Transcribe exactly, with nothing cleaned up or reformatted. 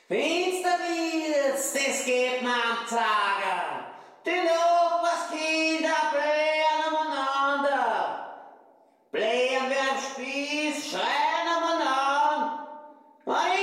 Wenn's da willst, das geht man sagen. Die Nachbarskinder blähen umeinander. Blähen wie am Spieß, schreien umeinander.